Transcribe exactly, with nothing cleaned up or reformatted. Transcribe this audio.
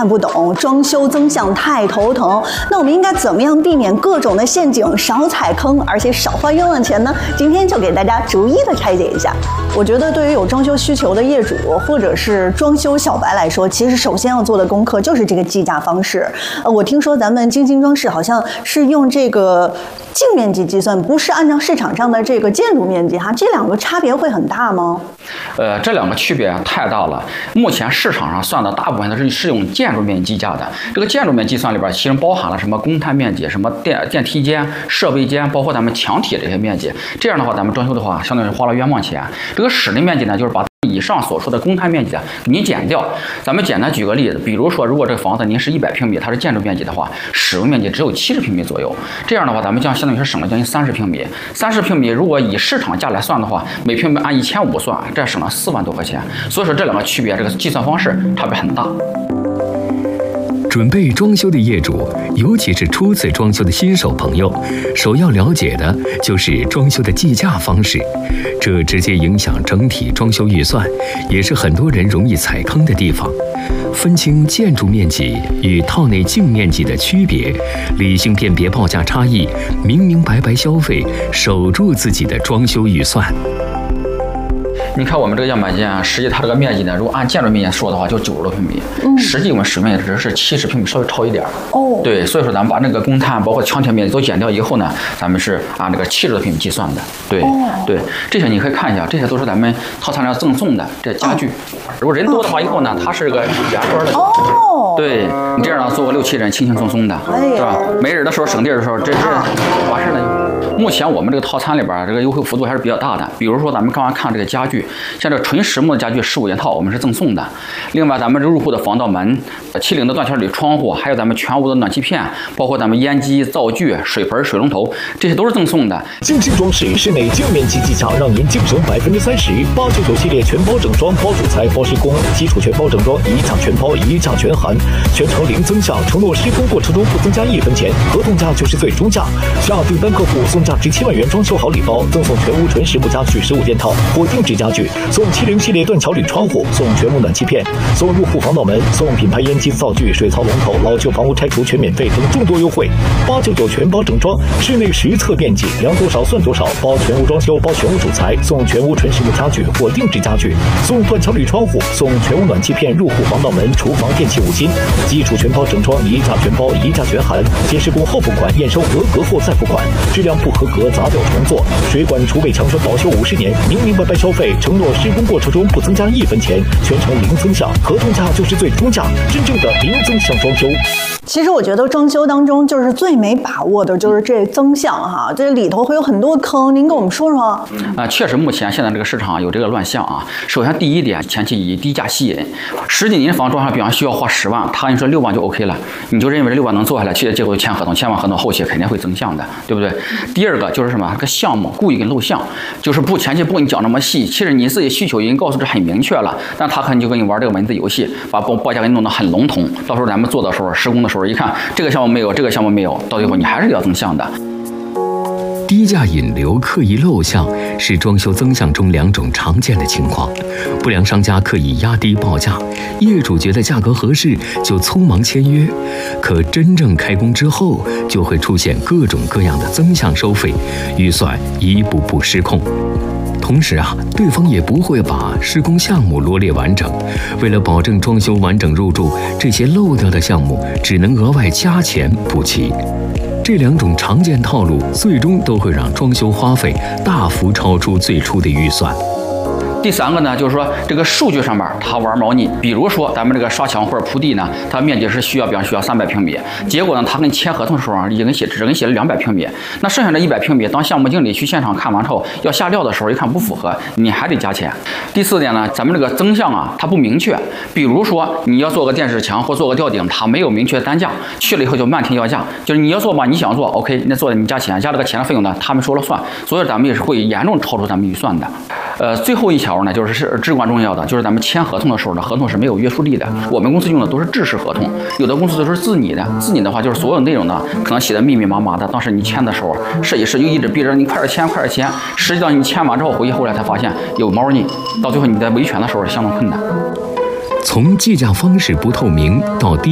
看不懂，装修增项太头疼。那我们应该怎么样避免各种的陷阱，少踩坑，而且少花冤枉钱呢？今天就给大家逐一的拆解一下。我觉得对于有装修需求的业主或者是装修小白来说，其实首先要做的功课就是这个计价方式。呃，我听说咱们京津装饰好像是用这个净面积计算，不是按照市场上的这个建筑面积哈，这两个差别会很大吗？ 呃，这两个区别太大了。目前市场上算的大部分都是是用建筑面积计价的。这个建筑面积计算里边，其实包含了什么公摊面积、什么电电梯间、设备间，包括咱们墙体这些面积。这样的话，咱们装修的话，相当于花了冤枉钱。这个室内面积呢，就是把以上所说的公摊面积啊，你减掉。咱们简单举个例子，比如说，如果这个房子您是一百平米，它是建筑面积的话，使用面积只有七十平米左右。这样的话，咱们将相当于是省了将近三十平米。三十平米如果以市场价来算的话，每平米按一千五算，这省了四万多块钱。所以说这两个区别，这个计算方式差别很大。 准备装修的业主，尤其是初次装修的新手朋友，首要了解的就是装修的计价方式，这直接影响整体装修预算，也是很多人容易踩坑的地方。分清建筑面积与套内净面积的区别，理性辨别报价差异，明明白白消费，守住自己的装修预算。 你看我们这个样板间啊，实际它这个面积呢，如果按建筑面积说的话，就九十多平米，嗯、实际我们使用面积只是七十平米，稍微超一点。哦，对，所以说咱们把那个公摊包括墙体面积都减掉以后呢，咱们是按这个七十多平米计算的。对，哦、对，这些你可以看一下，这些都是咱们套餐上赠送的这家具。如果人多的话，以后呢，它是个圆桌的。哦，对你这样呢，坐个六七人，轻轻松松的，是吧？没人的时候省地儿的时候，这是完事了。目前我们这个套餐里边，这个优惠幅度还是比较大的。比如说，咱们刚刚看这个家具，像这纯实木的家具十五件套，我们是赠送的。另外，咱们这入户的防盗门、七零的断桥铝窗户，还有咱们全屋的暖气片，包括咱们烟机、灶具、水盆、水龙头，这些都是赠送的。 精致装饰室内净面积计价，让您净省百分之三十。八九九系列全包整装，包主材、包施工，基础全包整装，一价全包，一价全含，全程零增项，承诺施工过程中不增加一分钱，合同价就是最终价。下订单客户送价值七万元装修好礼包，赠送全屋纯实木家具十五件套或定制家具，送七零系列断桥铝窗户，送全屋暖气片，送入户防盗门，送品牌烟机、灶具、水槽龙头，老旧房屋拆除全免费等众多优惠。八九九全包整装，室内实测面积量多少算多少，包全屋装修，包全屋主材，送全屋纯实木家具或定制家具，送断桥铝窗户，送全屋暖气片、入户防盗门、厨房电器五金，基础全包整装，一价全包，一价全含，先施工后付款，验收合格后再付款，质量不合格砸掉重做，水管厨卫墙身保修五十年，明明白白消费，承诺施工过程中不增加一分钱，全程零增项，合同价就是最终价，真正的零增项装修。 其实我觉得装修当中就是最没把握的就是这增项哈，这里头会有很多坑，您跟我们说说。啊、 呃，确实目前现在这个市场有这个乱象啊。首先第一点，前期以低价吸引，实际您房装上比方需要花十万，他跟你说六万就 OK 了，你就认为这六万能做下来，其实结果就签合同，签完合同后期肯定会增项的，对不对？第二个就是什么，这个项目故意给你露项，就是不前期不给你讲那么细，其实你自己需求已经告诉这很明确了，但他可能就跟你玩这个文字游戏，把报报价给你弄得很笼统，到时候咱们做的时候施工的时候一看这个项目没有，这个项目没有，到最后你还是要增项的。 低价引流、刻意漏项是装修增项中两种常见的情况。不良商家刻意压低报价，业主觉得价格合适就匆忙签约，可真正开工之后，就会出现各种各样的增项收费，预算一步步失控。同时啊，对方也不会把施工项目罗列完整，为了保证装修完整入住，这些漏掉的项目只能额外加钱补齐。这两种常见套路，最终都会让装修花费大幅超出最初的预算。 第三个呢，就是说这个数据上面他玩猫腻，比如说咱们这个刷墙或者铺地呢，它面积是需要，比方需要三百平米，结果呢，他跟你签合同的时候啊，已经写只给你写了两百平米，那剩下的一百平米，当项目经理去现场看完之后要下料的时候，一看不符合，你还得加钱。第四点呢，咱们这个增项啊，它不明确，比如说你要做个电视墙或做个吊顶，它没有明确单价，去了以后就漫天要价，就是你要做吧，你想做 OK， 那做的你加钱，加这个钱的费用呢，他们说了算，所以咱们也是会严重超出咱们预算的。呃，最后一条呢，就是是至关重要的，就是咱们签合同的时候呢，合同是没有约束力的。我们公司用的都是制式合同，有的公司都是自拟的。自拟的话，就是所有内容呢，可能写的密密麻麻的，当时你签的时候，设计师就一直逼着你快点签，快点签。实际上你签完之后回去，后来才发现有猫腻，到最后你在维权的时候相当困难。 从计价方式不透明到低